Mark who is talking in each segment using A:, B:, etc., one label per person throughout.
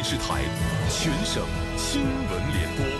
A: 视台，全省新闻联播。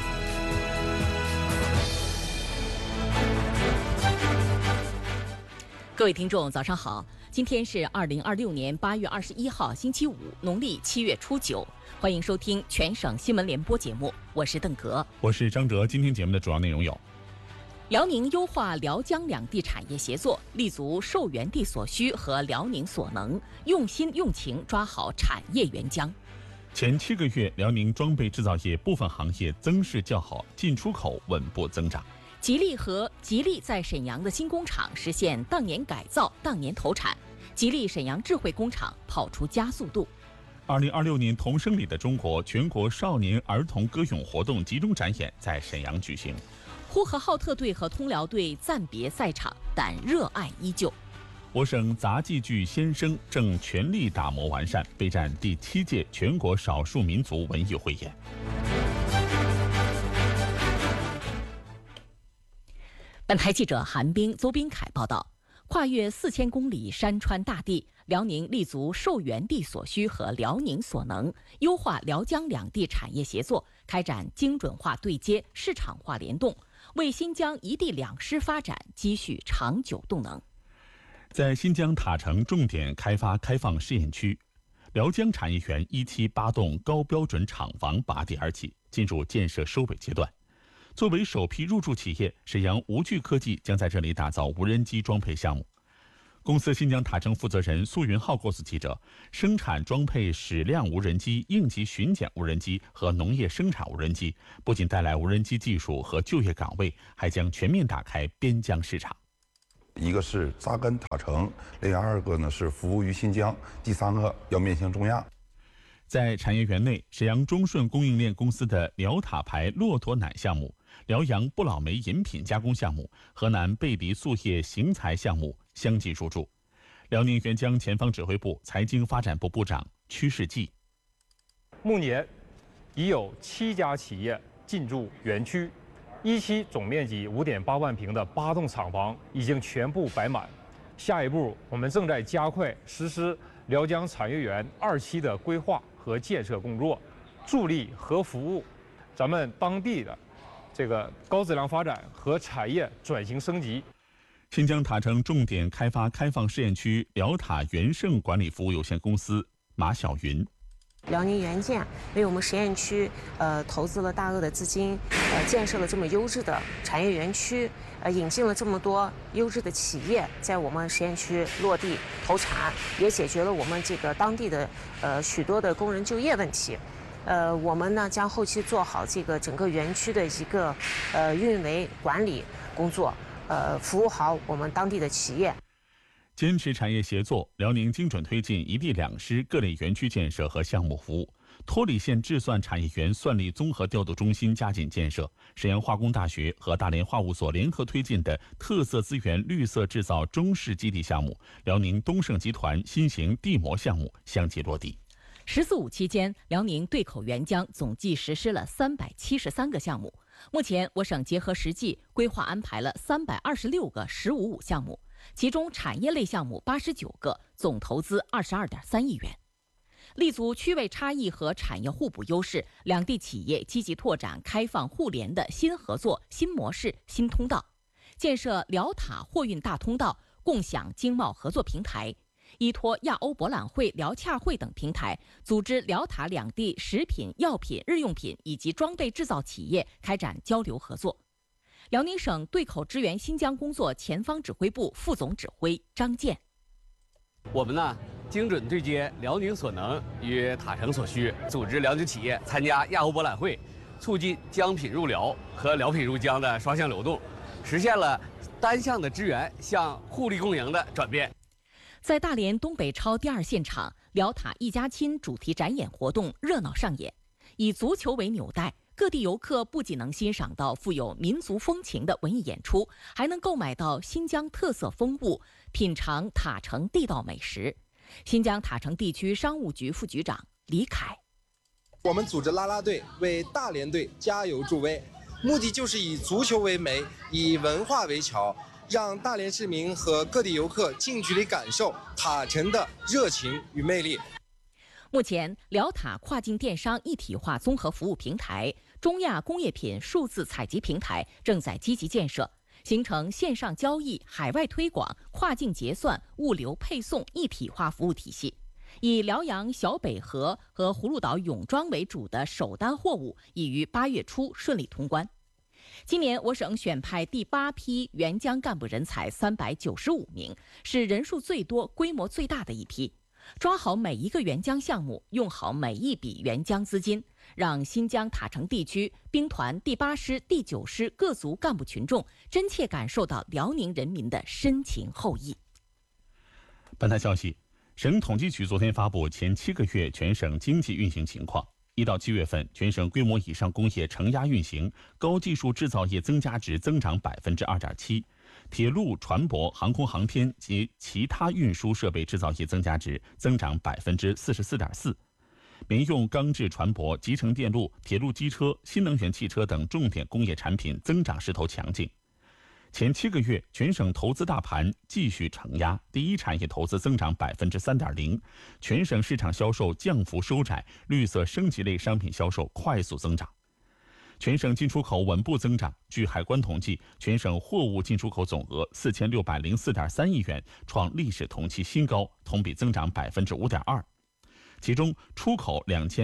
B: 各位听众，早上好！今天是2026年8月21号，星期五，农历7月初9。欢迎收听全省新闻联播节目，我是邓格，
C: 我是张哲。今天节目的主要内容有：
B: 辽宁优化辽江两地产业协作，立足受源地所需和辽宁所能，用心用情抓好产业援疆。
C: 前7个月，辽宁装备制造业部分行业增势较好，进出口稳步增长。
B: 吉利在沈阳的新工厂实现当年改造、当年投产，吉利沈阳智慧工厂跑出加速度。
C: 2026年童声里的中国全国少年儿童歌咏活动集中展演在沈阳举行。
B: 呼和浩特队和通辽队暂别赛场，但热爱依旧。
C: 我省杂技剧先声正全力打磨完善，备战第7届全国少数民族文艺汇演。
B: 本台记者韩冰、邹斌凯报道，跨越4000公里山川大地，辽宁立足受源地所需和辽宁所能，优化辽江两地产业协作，开展精准化对接、市场化联动，为新疆一地两师发展积蓄长久动能。
C: 在新疆塔城重点开发开放试验区，辽江产业园1期8栋高标准厂房拔地而起，进入建设收尾阶段。作为首批入驻企业，沈阳无惧科技将在这里打造无人机装配项目。公司新疆塔城负责人苏云浩告诉记者，生产装配矢量无人机、应急巡检无人机和农业生产无人机，不仅带来无人机技术和就业岗位，还将全面打开边疆市场。
D: 一个是扎根塔城，另外2个呢是服务于新疆，第3个要面向中亚。
C: 在产业园内，沈阳中顺供应链公司的辽塔牌骆驼奶项目、辽阳不老梅饮品加工项目、河南贝迪塑业型材项目相继入驻。辽宁援疆前方指挥部财经发展部部长曲世纪：
E: 目前已有7家企业进驻园区，1期总面积5.8万平的8栋厂房已经全部摆满。下一步，我们正在加快实施辽江产业园2期的规划和建设工作，助力和服务咱们当地的这个高质量发展和产业转型升级。
C: 新疆塔城重点开发开放试验区辽塔元盛管理服务有限公司马晓云：
F: 辽宁援建为我们实验区投资了大额的资金，建设了这么优质的产业园区，引进了这么多优质的企业在我们实验区落地投产，也解决了我们这个当地的许多的工人就业问题。我们呢将后期做好这个整个园区的一个运维管理工作，服务好我们当地的企业。
C: 坚持产业协作，辽宁精准推进一地两师各类园区建设和项目服务。托里县制算产业园算力综合调度中心加紧建设，沈阳化工大学和大连化物所联合推进的特色资源绿色制造中试基地项目，辽宁东盛集团新型地膜项目相继落地。
B: “14·5”期间，辽宁对口援疆总计实施了373个项目。目前，我省结合实际规划安排了326个“15·5”项目，其中产业类项目89个，总投资22.3亿元。立足区位差异和产业互补优势，两地企业积极拓展开放互联的新合作、新模式、新通道，建设辽塔货运大通道，共享经贸合作平台。依托亚欧博览会、辽洽会等平台，组织辽塔两地食品、药品、日用品以及装备制造企业开展交流合作。辽宁省对口支援新疆工作前方指挥部副总指挥张健：
G: 我们呢，精准对接辽宁所能与塔城所需，组织辽宁企业参加亚欧博览会，促进疆品入辽和辽品入疆的双向流动，实现了单向的支援向互利共赢的转变。
B: 在大连东北超第2现场，辽塔一家亲主题展演活动热闹上演。以足球为纽带，各地游客不仅能欣赏到富有民族风情的文艺演出，还能购买到新疆特色风物，品尝塔城地道美食。新疆塔城地区商务局副局长李凯：
H: 我们组织啦啦队为大连队加油助威，目的就是以足球为媒，以文化为桥，让大连市民和各地游客近距离感受塔城的热情与魅力。
B: 目前，辽塔跨境电商一体化综合服务平台、中亚工业品数字采集平台正在积极建设，形成线上交易、海外推广、跨境结算、物流配送一体化服务体系。以辽阳小北河和葫芦岛永庄为主的首单货物已于8月初顺利通关。今年我省选派第8批援疆干部人才395名，是人数最多、规模最大的一批。抓好每一个援疆项目，用好每一笔援疆资金，让新疆塔城地区兵团第8师、第9师各族干部群众真切感受到辽宁人民的深情厚谊。
C: 本台消息，省统计局昨天发布前7个月全省经济运行情况。1到7月份，全省规模以上工业承压运行，高技术制造业增加值增长2.7%，铁路、船舶、航空航天及其他运输设备制造业增加值增长44.4%。民用钢制船舶、集成电路、铁路机车、新能源汽车等重点工业产品增长势头强劲。前7个月，全省投资大盘继续承压，第一产业投资增长3.0%，全省市场销售降幅收窄，绿色升级类商品销售快速增长。全省进出口稳步增长。据海关统计，全省货物进出口总额4604.3亿元，创历史同期新高，同比增长5.2%。其中，出口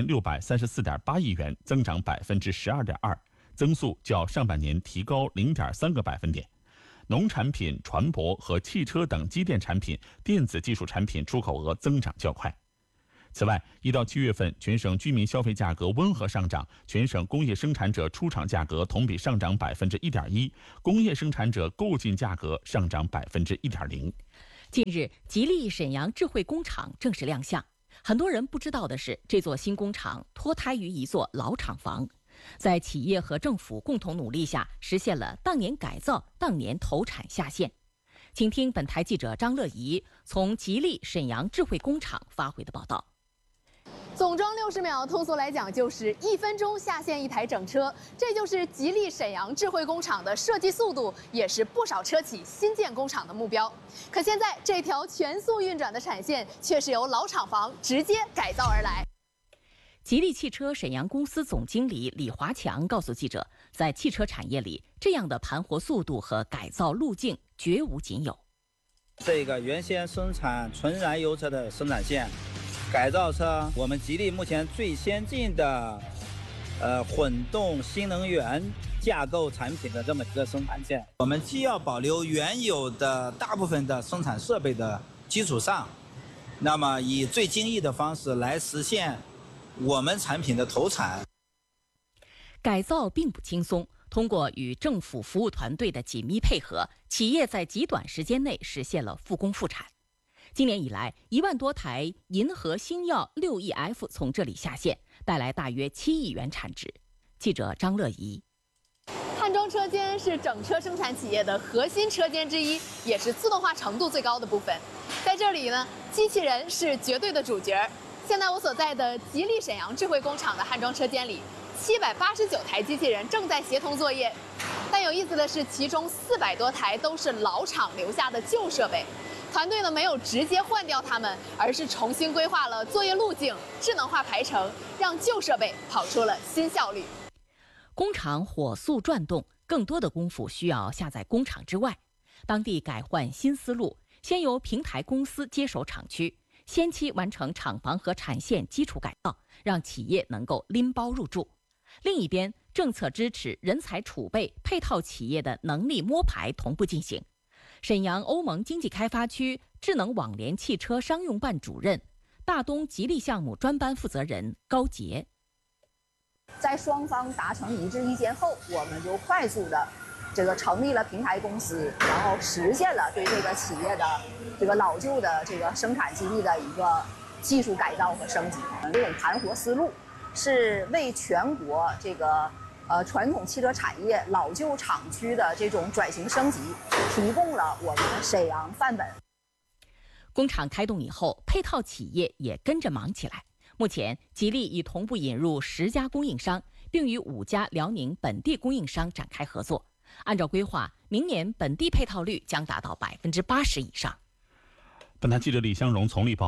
C: 2634.8亿元，增长12.2%，增速较上半年提高0.3个百分点。农产品、船舶和汽车等机电产品、电子技术产品出口额增长较快。此外，1到7月份，全省居民消费价格温和上涨，全省工业生产者出厂价格同比上涨1.1%，工业生产者购进价格上涨1.0%。
B: 近日，吉利沈阳智慧工厂正式亮相。很多人不知道的是，这座新工厂脱胎于一座老厂房。在企业和政府共同努力下，实现了当年改造、当年投产下线。请听本台记者张乐怡从吉利沈阳智慧工厂发回的报道。
I: 总装60秒，通俗来讲就是1分钟下线一台整车，这就是吉利沈阳智慧工厂的设计速度，也是不少车企新建工厂的目标。可现在这条全速运转的产线却是由老厂房直接改造而来。
B: 吉利汽车沈阳公司总经理李华强告诉记者，在汽车产业里，这样的盘活速度和改造路径绝无仅有。
J: 这个原先生产纯燃油车的生产线，改造车我们吉利目前最先进的混动新能源架构产品的这么一个生产线。我们既要保留原有的大部分的生产设备的基础上，那么以最精益的方式来实现我们产品的投产。
B: 改造并不轻松，通过与政府服务团队的紧密配合，企业在极短时间内实现了复工复产。今年以来，1万多台银河星耀 6EF 从这里下线，带来大约7亿元产值。记者张乐怡。
I: 焊装车间是整车生产企业的核心车间之一，也是自动化程度最高的部分。在这里呢，机器人是绝对的主角。现在我所在的吉利沈阳智慧工厂的焊装车间里，789台机器人正在协同作业。但有意思的是，其中400多台都是老厂留下的旧设备。团队呢没有直接换掉它们，而是重新规划了作业路径，智能化排程，让旧设备跑出了新效率。
B: 工厂火速转动，更多的功夫需要下在工厂之外。当地改换新思路，先由平台公司接手厂区，先期完成厂房和产线基础改造，让企业能够拎包入驻。另一边，政策支持、人才储备、配套企业的能力摸排同步进行。沈阳欧盟经济开发区智能网联汽车商用办主任、大东吉利项目专班负责人高杰。
K: 在双方达成一致意见后，我们就快速的成立了平台公司，然后实现了对这个企业的老旧的生产基地的一个技术改造和升级。这种盘活思路是为全国传统汽车产业老旧厂区的这种转型升级提供了我们沈阳范本。
B: 工厂开动以后，配套企业也跟着忙起来。目前，吉利已同步引入10家供应商，并与5家辽宁本地供应商展开合作。按照规划，明年本地配套率将达到80%以上。
C: 本台记者李香荣从利报道。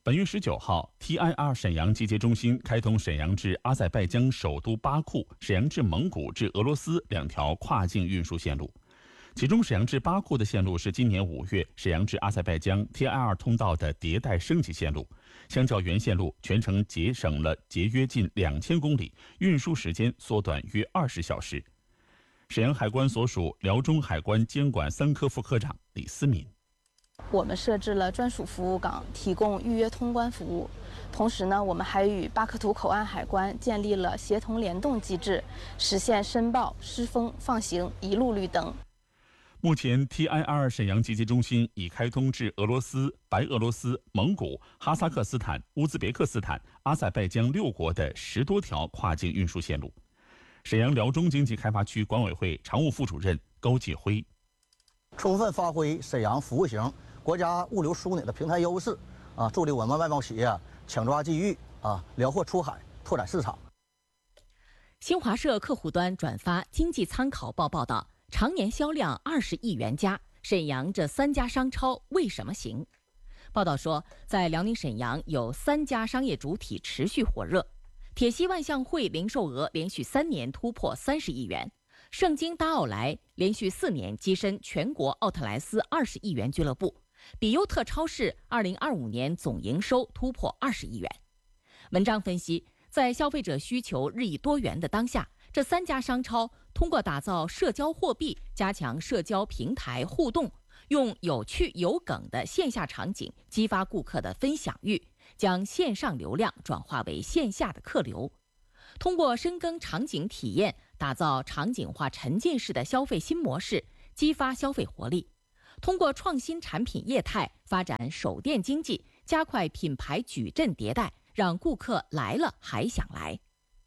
C: 本月19号 ，TIR 沈阳集结中心开通沈阳至阿塞拜疆首都巴库、沈阳至蒙古至俄罗斯2条跨境运输线路。其中，沈阳至巴库的线路是今年5月沈阳至阿塞拜疆 TIR 通道的迭代升级线路，相较原线路，全程节约近2000公里，运输时间缩短约20小时。沈阳海关所属辽中海关监管3科副科长李思敏。
L: 我们设置了专属服务岗，提供预约通关服务。同时呢，我们还与巴克图口岸海关建立了协同联动机制，实现申报、失风、放行、一路绿灯。
C: 目前 ，TIR 沈阳集结中心已开通至俄罗斯、白俄罗斯、蒙古、哈萨克斯坦、乌兹别克斯坦、阿塞拜疆6国的10多条跨境运输线路。沈阳辽中经济开发区管委会常务副主任高继辉，
M: 充分发挥沈阳服务型国家物流枢纽的平台优势，助力我们外贸企业抢抓机遇，辽阔出海，拓展市场。
B: 新华社客户端转发《经济参考报》报道，常年销量20亿元加，沈阳这3家商超为什么行？报道说，在辽宁沈阳有3家商业主体持续火热。铁西万象汇零售额连续3年突破30亿元，盛京大奥莱连续4年跻身全国奥特莱斯20亿元俱乐部，比优特超市2025年总营收突破20亿元。文章分析，在消费者需求日益多元的当下，这3家商超通过打造社交货币，加强社交平台互动，用有趣有梗的线下场景激发顾客的分享欲，将线上流量转化为线下的客流。通过深耕场景体验，打造场景化沉浸式的消费新模式，激发消费活力。通过创新产品业态，发展手店经济，加快品牌矩阵迭代，让顾客来了还想来。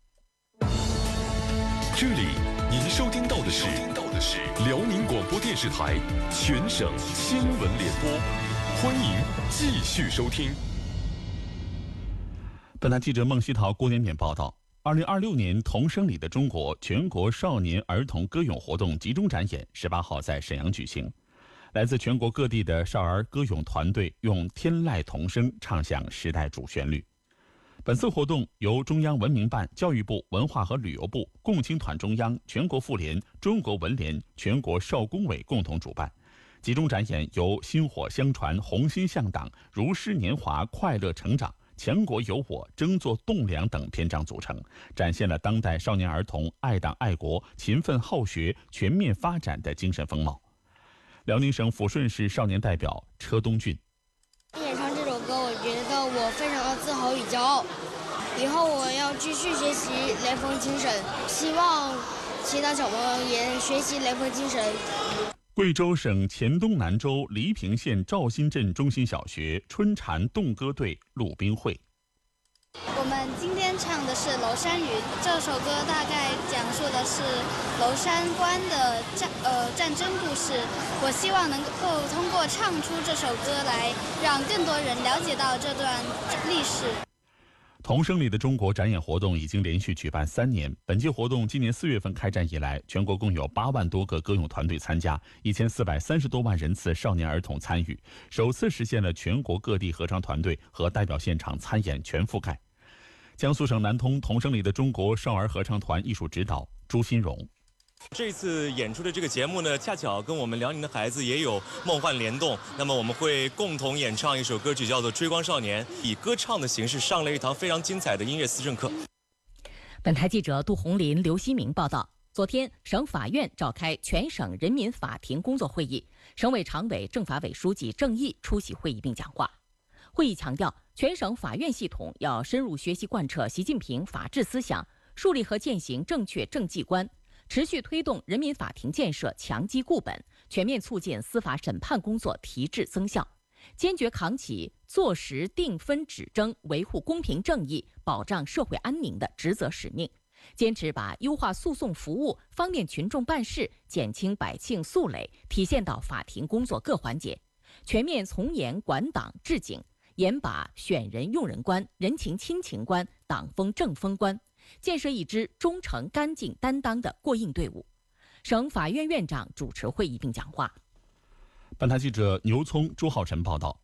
A: 这里您收听到的是辽宁广播电视台全省新闻联播，欢迎继续收听。
C: 本台记者孟希桃、郭连冕报道，2026年童声里的中国全国少年儿童歌咏活动集中展演18号在沈阳举行。来自全国各地的少儿歌咏团队用天籁童声唱响时代主旋律。本次活动由中央文明办、教育部、文化和旅游部、共青团中央、全国妇联、中国文联、全国少工委共同主办。集中展演由薪火相传、红心向党、如诗年华、快乐成长、强国有我、争做栋梁等篇章组成，展现了当代少年儿童爱党爱国、勤奋好学、全面发展的精神风貌。辽宁省抚顺市少年代表车东俊，
N: 演唱这首歌，我觉得我非常的自豪与骄傲。以后我要继续学习雷锋精神，希望其他小朋友也学习雷锋精神。
C: 贵州省黔东南州黎平县赵新镇中心小学春蝉动歌队陆冰会。
N: 我们今天唱的是《娄山语》，这首歌大概讲述的是娄山关的战争故事。我希望能够通过唱出这首歌来，让更多人了解到这段历史。
C: 童声里的中国展演活动已经连续举办3年，本届活动今年4月份开展以来，全国共有8万多个歌咏团队参加，1430多万人次少年儿童参与，首次实现了全国各地合唱团队和代表现场参演全覆盖。江苏省南通童声里的中国少儿合唱团艺术指导朱新荣。
O: 这次演出的这个节目呢，恰巧跟我们辽宁的孩子也有梦幻联动。那么我们会共同演唱一首歌曲，叫做《追光少年》，以歌唱的形式上了一堂非常精彩的音乐思政课。
B: 本台记者杜红林、刘希明报道。昨天，省法院召开全省人民法庭工作会议，省委常委、政法委书记郑毅出席会议并讲话。会议强调，全省法院系统要深入学习贯彻习近平法治思想，树立和践行正确政绩观，持续推动人民法庭建设强基固本，全面促进司法审判工作提质增效，坚决扛起坐实定分指征、维护公平正义、保障社会安宁的职责使命，坚持把优化诉讼服务、方便群众办事、减轻百姓诉累体现到法庭工作各环节，全面从严管党治警，严把选人用人观、人情亲情观、党风政风观，建设一支忠诚干净担当的过硬队伍。省法院院长主持会议并讲话。
C: 本台记者牛聪、朱浩晨报道。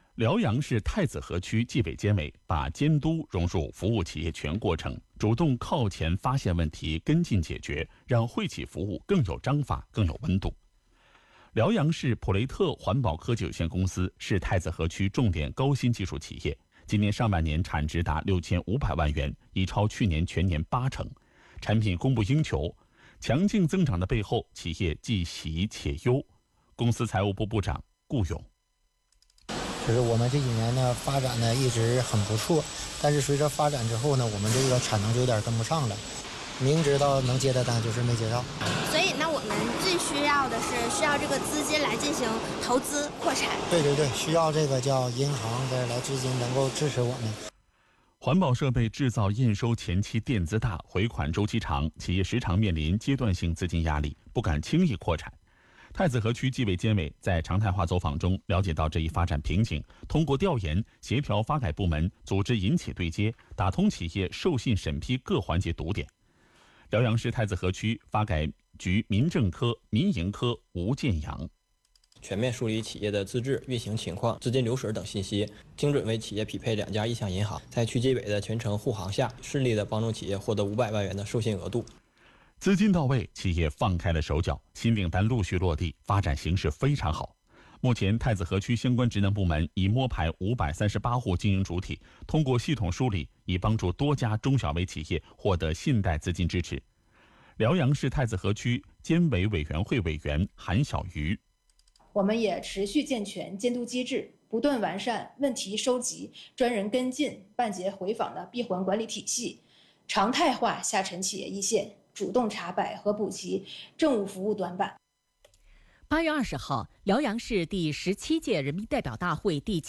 C: 辽阳市太子河区纪委监委把监督融入服务企业全过程，主动靠前发现问题、跟进解决，让惠企服务更有章法、更有温度。辽阳市普雷特环保科技有限公司是太子河区重点高新技术企业，今年上半年产值达6500万元，已超去年全年80%，产品供不应求。强劲增长的背后，企业既喜且忧。公司财务部部长顾勇。
P: 就是我们这几年呢发展呢一直很不错，但是随着发展之后呢，我们这个产能就有点跟不上了。明知道能接的单就是没接到，
Q: 所以那我们最需要的是这个资金来进行投资扩产。
P: 对，需要这个叫银行的来资金能够支持我们。
C: 环保设备制造验收前期垫资大，回款周期长，企业时常面临阶段性资金压力，不敢轻易扩产。太子河区纪委监委在常态化走访中了解到这一发展瓶颈，通过调研、协调发改部门，组织引企对接，打通企业授信审批各环节堵点。辽阳市太子河区发改局民政科、民营科吴建阳。
R: 全面梳理企业的资质、运行情况、资金流水等信息，精准为企业匹配2家意向银行，在区纪委的全程护航下，顺利地帮助企业获得500万元的授信额度。
C: 资金到位，企业放开了手脚，新订单陆续落地，发展形势非常好。目前，太子河区相关职能部门已摸排538户经营主体，通过系统梳理，已帮助多家中小微企业获得信贷资金支持。辽阳市太子河区监委委员会委员韩小瑜：
S: 我们也持续健全监督机制，不断完善问题收集、专人跟进、办结回访的闭环管理体系，常态化下沉企业一线，主动查摆和补齐政务服务短板。
B: 8月20号，辽阳市第17届人民代表大会第